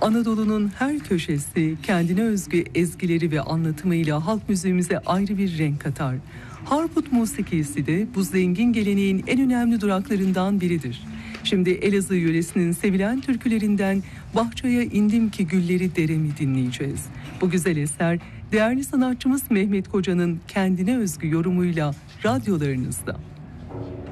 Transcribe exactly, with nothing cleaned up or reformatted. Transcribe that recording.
Anadolu'nun her köşesi kendine özgü ezgileri ve anlatımıyla halk müziğimize ayrı bir renk katar. Harput musikisi de bu zengin geleneğin en önemli duraklarından biridir. Şimdi Elazığ yöresinin sevilen türkülerinden Bahçaya indim ki gülleri deremi dinleyeceğiz. Bu güzel eser değerli sanatçımız Mehmet Koca'nın kendine özgü yorumuyla radyolarınızda.